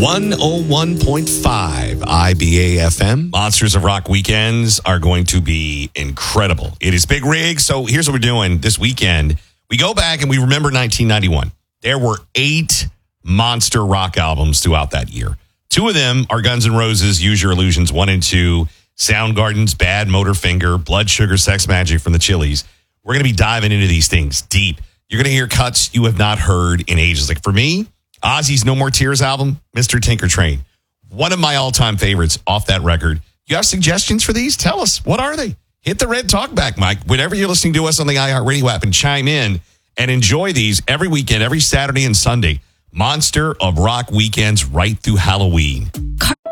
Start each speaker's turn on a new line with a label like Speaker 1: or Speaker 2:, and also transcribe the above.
Speaker 1: 101.5 IBA FM. Monsters of Rock weekends are going to be incredible. It is Big Rig. So here's what we're doing this weekend. We go back and we remember 1991. There were 8 monster rock albums throughout that year. 2 of them are Guns N' Roses' Use Your Illusions 1 and 2, Soundgarden's Bad Motorfinger, Blood Sugar Sex Magic from the Chili's. We're going to be diving into these things deep. You're going to hear cuts you have not heard in ages. Like for me, Ozzy's No More Tears album, Mr. Tinker Train. One of my all-time favorites off that record. You have suggestions for these? Tell us. What are they? Hit the red talkback, Mike. Whenever you're listening to us on the iHeartRadio app and chime in and enjoy these every weekend, every Saturday and Sunday. Monster of Rock weekends right through Halloween.